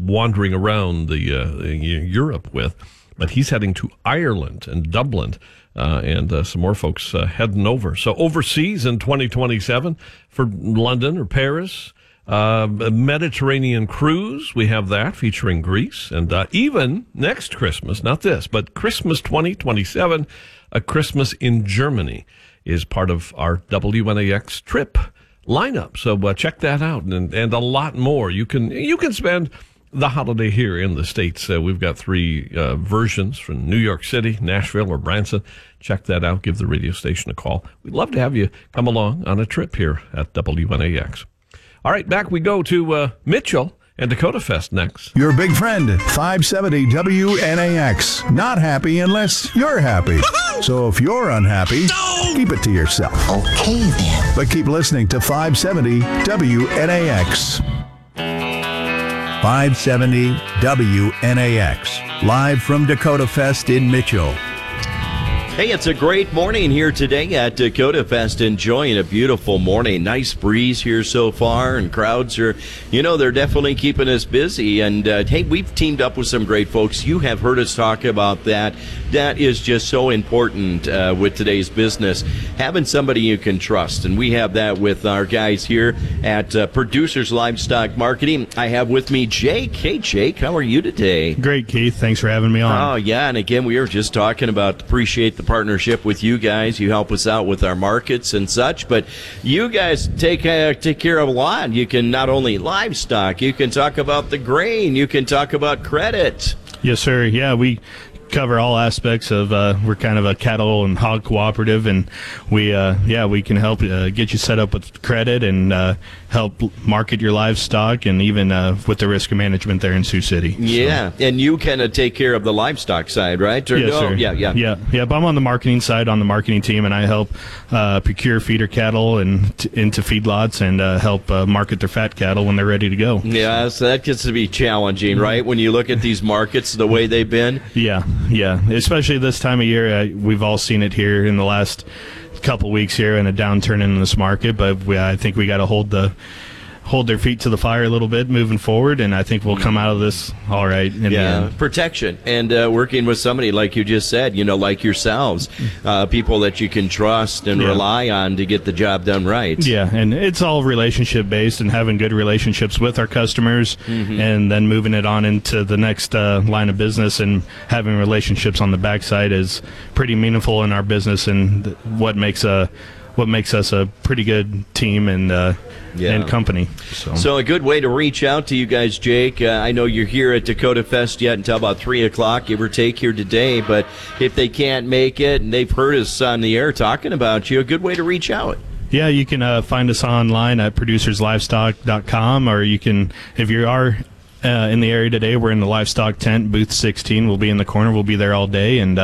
wandering around the Europe with. But he's heading to Ireland and Dublin, and some more folks heading over. So overseas in 2027 for London or Paris, a Mediterranean cruise. We have that featuring Greece. And even next Christmas, not this, but Christmas 2027, a Christmas in Germany is part of our WNAX trip lineup. So check that out and a lot more. You can spend the holiday here in the States. We've got 3 versions from New York City, Nashville, or Branson. Check that out. Give the radio station a call. We'd love to have you come along on a trip here at WNAX. All right, back we go to Mitchell and Dakota Fest next. Your big friend, 570 WNAX. Not happy unless you're happy. So if you're unhappy, keep it to yourself. Okay, then. But keep listening to 570 WNAX. 570 WNAX, live from Dakota Fest in Mitchell. Hey, it's a great morning here today at Dakota Fest. Enjoying a beautiful morning. Nice breeze here so far, and crowds are, they're definitely keeping us busy. And, hey, we've teamed up with some great folks. You have heard us talk about that. That is just so important with today's business, having somebody you can trust. And we have that with our guys here at Producers Livestock Marketing. I have with me Jake. Hey, Jake, how are you today? Great, Keith. Thanks for having me on. Oh, yeah, and again, we were just talking about appreciate the partnership with you guys. You help us out with our markets and such, but you guys take care of a lot. You can not only livestock, you can talk about the grain, you can talk about credit. Yes, sir. Yeah, we cover all aspects of we're kind of a cattle and hog cooperative, and we can help get you set up with credit and help market your livestock, and even with the risk management there in Sioux City. Yeah, so. And you kind of take care of the livestock side, right? Yes, sir. Yeah. But I'm on the marketing side, on the marketing team, and I help procure feeder cattle and into feedlots and help market their fat cattle when they're ready to go. Yeah, so that gets to be challenging, right? When you look at these markets the way they've been. Yeah, especially this time of year. We've all seen it here in the last couple weeks here in a downturn in this market, but I think we got to hold their feet to the fire a little bit moving forward, and I think we'll come out of this all right in the end. Protection and working with somebody like you just said, like yourselves, people that you can trust and rely on to get the job done right. Yeah, and it's all relationship based, and having good relationships with our customers, and then moving it on into the next line of business, and having relationships on the backside is pretty meaningful in our business, and what makes us a pretty good team and company. So a good way to reach out to you guys, Jake. I know you're here at Dakota Fest yet until about 3 o'clock, give or take, here today. But if they can't make it and they've heard us on the air talking about you, a good way to reach out. Yeah, you can find us online at producerslivestock.com, or you can, if you are in the area today, we're in the livestock tent, booth 16. We'll be in the corner. We'll be there all day, and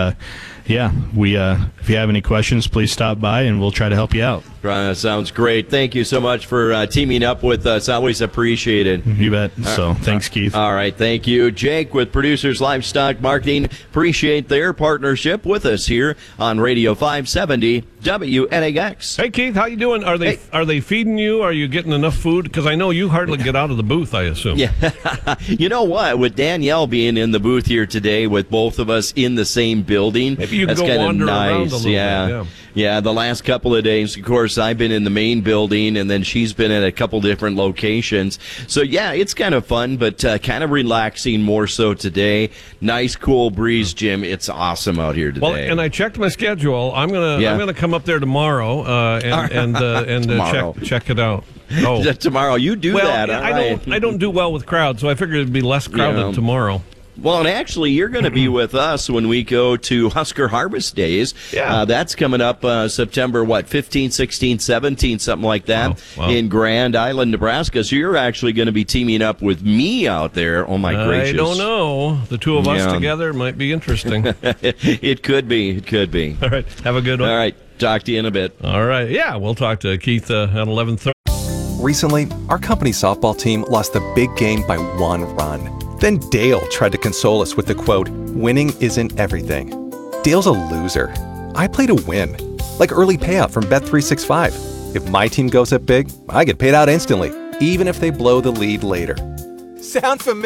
if you have any questions, please stop by, and we'll try to help you out. Sounds great. Thank you so much for teaming up with us. Always appreciated. You bet. Thanks, Keith. All right. Thank you, Jake, with Producers Livestock Marketing. Appreciate their partnership with us here on Radio 570 WNAX. Hey, Keith, how you doing? Are they feeding you? Are you getting enough food? Because I know you hardly get out of the booth, I assume. Yeah. You know what? With Danielle being in the booth here today, with both of us in the same building, maybe you can that's go wander nice. Around a little bit. Yeah, the last couple of days, of course, I've been in the main building, and then she's been at a couple different locations. So, yeah, it's kind of fun, but kind of relaxing more so today. Nice, cool breeze, Jim. It's awesome out here today. Well, and I checked my schedule. I'm gonna come up there tomorrow and check it out. Oh, tomorrow you do that. I don't do well with crowds, so I figured it'd be less crowded tomorrow. Well, and actually, you're going to be with us when we go to Husker Harvest Days. Yeah. That's coming up September, 15, 16, 17, something like that, in Grand Island, Nebraska. So you're actually going to be teaming up with me out there. Oh, my gracious. I don't know. The two of us together might be interesting. It could be. It could be. All right. Have a good one. All right. Talk to you in a bit. All right. Yeah, we'll talk to Keith at 11:30. Recently, our company softball team lost the big game by 1 run. Then Dale tried to console us with the quote, "Winning isn't everything." Dale's a loser. I play to win, like early payout from Bet365. If my team goes up big, I get paid out instantly, even if they blow the lead later. Sound familiar?